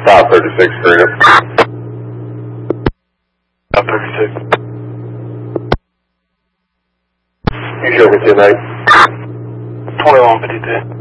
536 Freedom. 536. You sure we can tonight? 2152.